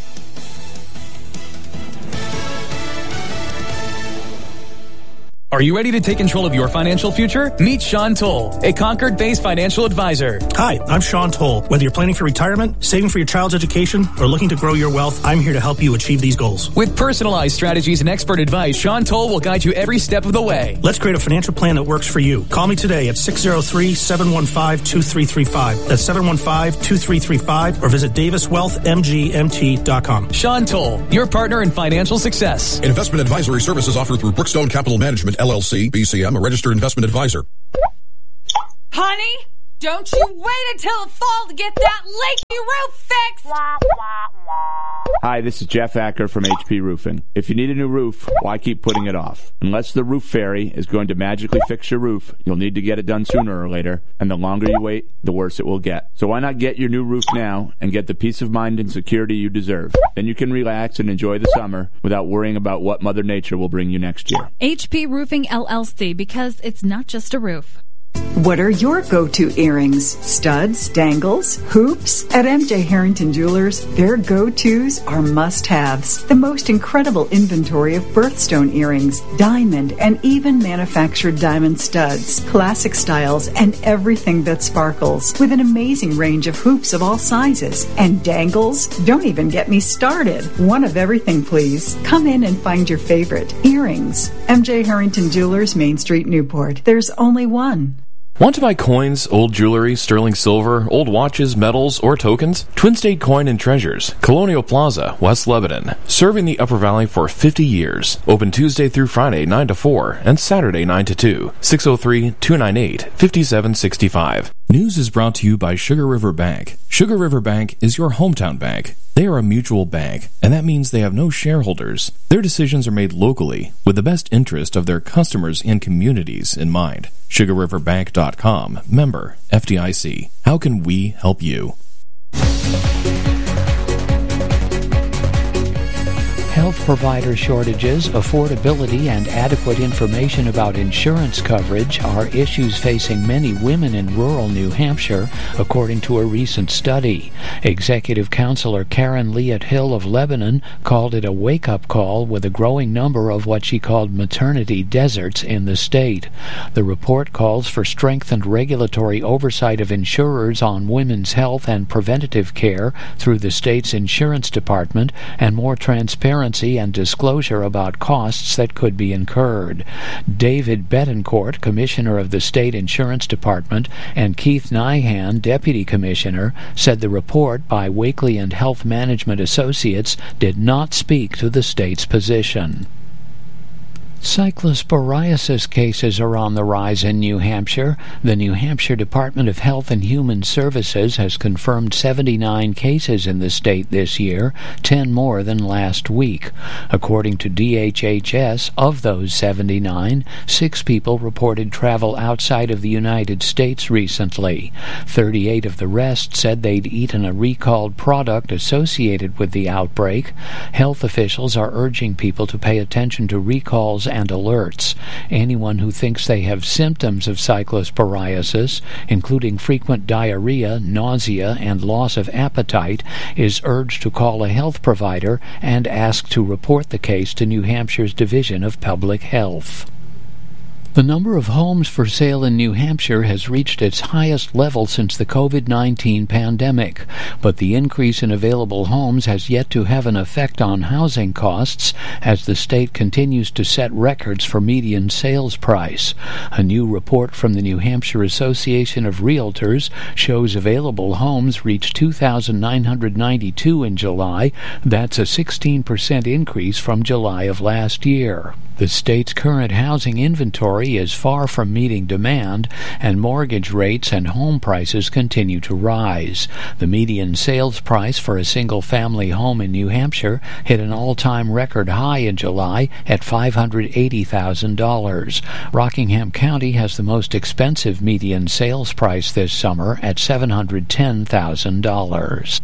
Are you ready to take control of your financial future? Meet Sean Toll, a Concord-based financial advisor. Hi, I'm Sean Toll. Whether you're planning for retirement, saving for your child's education, or looking to grow your wealth, I'm here to help you achieve these goals. With personalized strategies and expert advice, Sean Toll will guide you every step of the way. Let's create a financial plan that works for you. Call me today at 603-715-2335. That's 715-2335, or visit daviswealthmgmt.com. Sean Toll, your partner in financial success. Investment advisory services offered through Brookstone Capital Management, LLC, BCM, a registered investment advisor. Honey, don't you wait until the fall to get that leaky roof fixed! Hi, this is Jeff Acker from HP Roofing. If you need a new roof, why keep putting it off? Unless the roof fairy is going to magically fix your roof, you'll need to get it done sooner or later, and the longer you wait, the worse it will get. So why not get your new roof now and get the peace of mind and security you deserve? Then you can relax and enjoy the summer without worrying about what Mother Nature will bring you next year. HP Roofing LLC, because it's not just a roof. What are your go-to earrings? Studs, dangles, hoops? At MJ Harrington Jewelers, their go-tos are must-haves. The most incredible inventory of birthstone earrings, diamond, and even manufactured diamond studs, classic styles, and everything that sparkles, with an amazing range of hoops of all sizes. And dangles? Don't even get me started. One of everything, please. Come in and find your favorite. Earrings. MJ Harrington Jewelers, Main Street, Newport. There's only one. Want to buy coins, old jewelry, sterling silver, old watches, medals, or tokens? Twin State Coin and Treasures, Colonial Plaza, West Lebanon. Serving the Upper Valley for 50 years. Open Tuesday through Friday, 9 to 4, and Saturday, 9 to 2. 603-298-5765. News is brought to you by Sugar River Bank. Sugar River Bank is your hometown bank. They are a mutual bank, and that means they have no shareholders. Their decisions are made locally, with the best interest of their customers and communities in mind. SugarRiverBank.com. Member FDIC. How can we help you? Health provider shortages, affordability, and adequate information about insurance coverage are issues facing many women in rural New Hampshire, according to a recent study. Executive Counselor Karen Liat Hill of Lebanon called it a wake-up call with a growing number of what she called maternity deserts in the state. The report calls for strengthened regulatory oversight of insurers on women's health and preventative care through the state's insurance department and more transparency and disclosure about costs that could be incurred. David Betancourt, Commissioner of the State Insurance Department, and Keith Nyhan, Deputy Commissioner, said the report by Wakely and Health Management Associates did not speak to the state's position. Cyclosporiasis cases are on the rise in New Hampshire. The New Hampshire Department of Health and Human Services has confirmed 79 cases in the state this year, 10 more than last week. According to DHHS, of those 79, 6 people reported travel outside of the United States recently. 38 of the rest said they'd eaten a recalled product associated with the outbreak. Health officials are urging people to pay attention to recalls and alerts. Anyone who thinks they have symptoms of cyclosporiasis, including frequent diarrhea, nausea, and loss of appetite, is urged to call a health provider and ask to report the case to New Hampshire's Division of Public Health. The number of homes for sale in New Hampshire has reached its highest level since the COVID-19 pandemic, but the increase in available homes has yet to have an effect on housing costs as the state continues to set records for median sales price. A new report from the New Hampshire Association of Realtors shows available homes reached 2,992 in July. That's a 16% increase from July of last year. The state's current housing inventory inventory is far from meeting demand, and mortgage rates and home prices continue to rise. The median sales price for a single-family home in New Hampshire hit an all-time record high in July at $580,000. Rockingham County has the most expensive median sales price this summer at $710,000.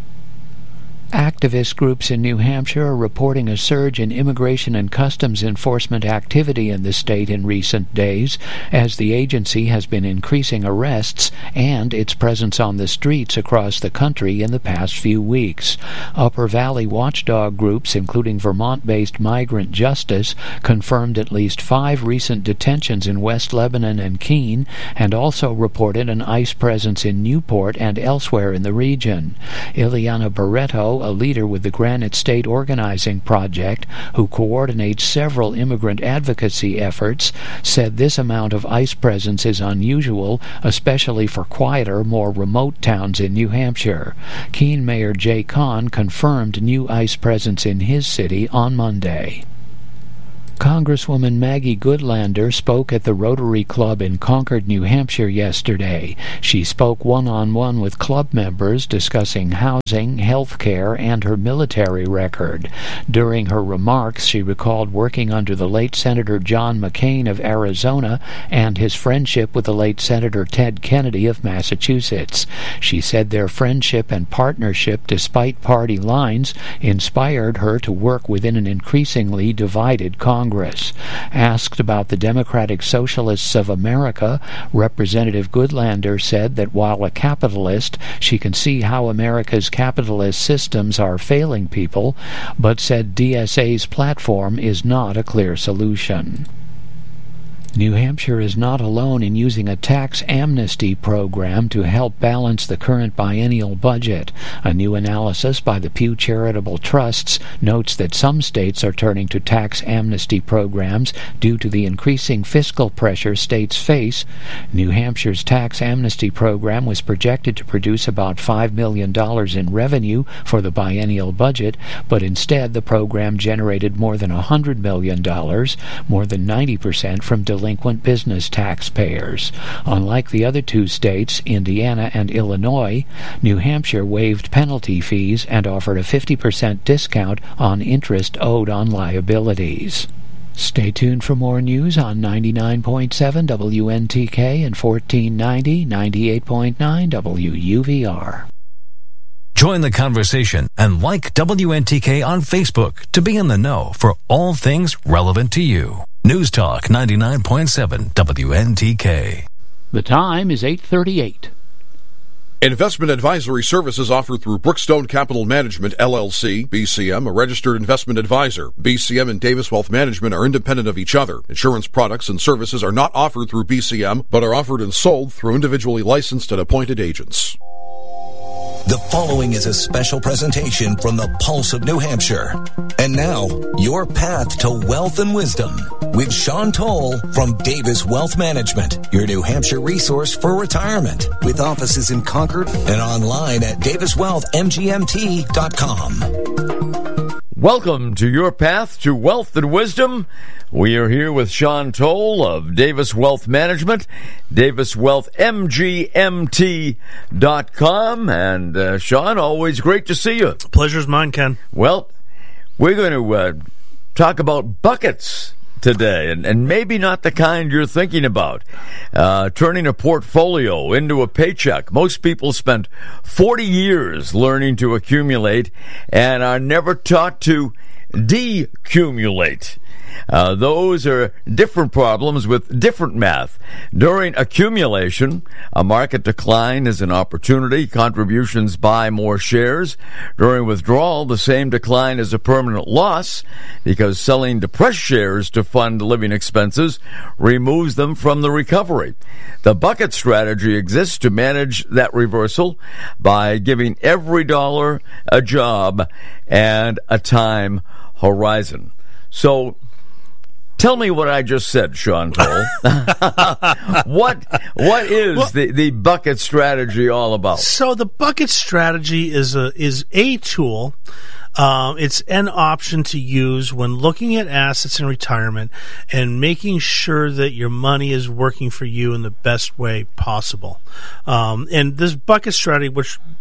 Activist groups in New Hampshire are reporting a surge in immigration and customs enforcement activity in the state in recent days, as the agency has been increasing arrests and its presence on the streets across the country in the past few weeks. Upper Valley watchdog groups, including Vermont-based Migrant Justice, confirmed at least 5 recent detentions in West Lebanon and Keene, and also reported an ICE presence in Newport and elsewhere in the region. Ileana Barreto, a leader with the Granite State Organizing Project, who coordinates several immigrant advocacy efforts, said this amount of ICE presence is unusual, especially for quieter, more remote towns in New Hampshire. Keene Mayor Jay Kahn confirmed new ICE presence in his city on Monday. Congresswoman Maggie Goodlander spoke at the Rotary Club in Concord, New Hampshire yesterday. She spoke one-on-one with club members discussing housing, health care, and her military record. During her remarks, she recalled working under the late Senator John McCain of Arizona and his friendship with the late Senator Ted Kennedy of Massachusetts. She said their friendship and partnership, despite party lines, inspired her to work within an increasingly divided Congress. Asked about the Democratic Socialists of America, Representative Goodlander said that while a capitalist, she can see how America's capitalist systems are failing people, but said DSA's platform is not a clear solution. New Hampshire is not alone in using a tax amnesty program to help balance the current biennial budget. A new analysis by the Pew Charitable Trusts notes that some states are turning to tax amnesty programs due to the increasing fiscal pressure states face. New Hampshire's tax amnesty program was projected to produce about $5 million in revenue for the biennial budget, but instead the program generated more than $100 million, more than 90% from delinquent business taxpayers. Unlike the other 2 states, Indiana and Illinois, New Hampshire waived penalty fees and offered a 50% discount on interest owed on liabilities. Stay tuned for more news on 99.7 WNTK and 1490, 98.9 WUVR. Join the conversation and like WNTK on Facebook to be in the know for all things relevant to you. News Talk 99.7 WNTK. The time is 8:38. Investment advisory services offered through Brookstone Capital Management, LLC, BCM, a registered investment advisor. BCM and Davis Wealth Management are independent of each other. Insurance products and services are not offered through BCM, but are offered and sold through individually licensed and appointed agents. The following is a special presentation from the Pulse of New Hampshire. And now, your path to wealth and wisdom with Sean Toll from Davis Wealth Management, your New Hampshire resource for retirement, with offices in Concord and online at daviswealthmgmt.com. Welcome to your path to wealth and wisdom. We are here with Sean Toll of Davis Wealth Management, daviswealthmgmt.com. And Sean, always great to see you. Pleasure's mine, Ken. Well, we're going to talk about buckets today, and maybe not the kind you're thinking about. Turning a portfolio into a paycheck. Most people spend 40 years learning to accumulate and are never taught to decumulate. Those are different problems with different math. During accumulation, a market decline is an opportunity. Contributions buy more shares. During withdrawal, the same decline is a permanent loss because selling depressed shares to fund living expenses removes them from the recovery. The bucket strategy exists to manage that reversal by giving every dollar a job and a time horizon. So, tell me what I just said, Sean Toll. What is the bucket strategy all about? So the bucket strategy is a tool It's an option to use when looking at assets in retirement and making sure that your money is working for you in the best way possible. And this bucket strategy,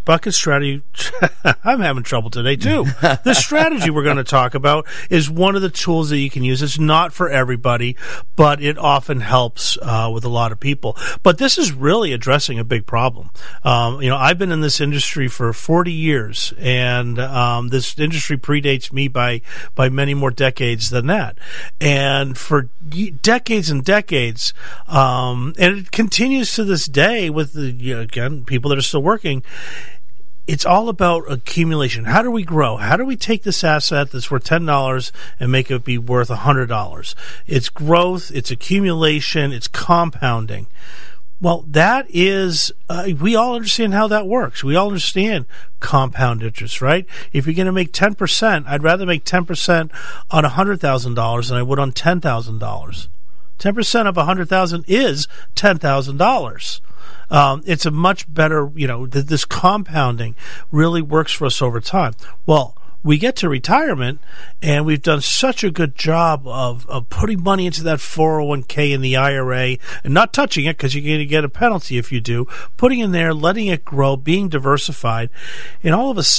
I'm having trouble today too. The strategy we're going to talk about is one of the tools that you can use. It's not for everybody, but it often helps with a lot of people. But this is really addressing a big problem. I've been in this industry for 40 years, and this industry predates me by many more decades than that. And for decades and decades, and it continues to this day with again people that are still working. It's all about accumulation. How do we grow? How do we take this asset that's worth $10 and make it be worth $100? It's growth, it's accumulation, it's compounding. Well, that is, we all understand how that works. We all understand compound interest, right? If you're going to make 10%, I'd rather make 10% on $100,000 than I would on $10,000. 10% of $100,000 is $10,000. It's a much better, this compounding really works for us over time. Well, we get to retirement, and we've done such a good job of putting money into that 401k and the IRA and not touching it because you're going to get a penalty if you do, putting in there, letting it grow, being diversified, and all of a sudden,